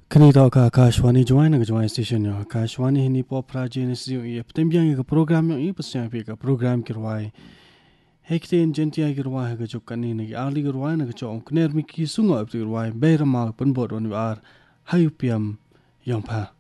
Kanito ka Akashwani join na join station yo Akashwani hini pop praji ni siyo ye ptembiang ka program yo ipasya pe ka program kirwai hekten gentia kirwai ka chok kani ni ali kirwai na ka chok kner mi ki sungo kirwai beira ma panbot on war hayupiam yongpa